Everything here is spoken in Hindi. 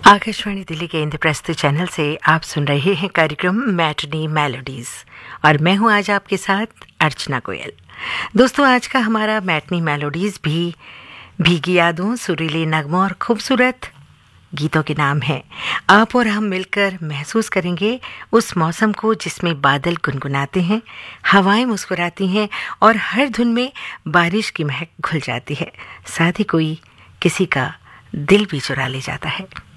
आकाशवाणी दिल्ली के इंद्रप्रस्थ चैनल से आप सुन रहे हैं कार्यक्रम मैटनी मेलोडीज और मैं हूं आज आपके साथ अर्चना गोयल। दोस्तों, आज का हमारा मैटनी मेलोडीज भी भीगी यादों, सुरीले नगमों और खूबसूरत गीतों के नाम है। आप और हम मिलकर महसूस करेंगे उस मौसम को जिसमें बादल गुनगुनाते हैं, हवाएं मुस्कुराती हैं और हर धुन में बारिश की महक घुल जाती है। साथ ही कोई किसी का दिल भी चुरा ले जाता है।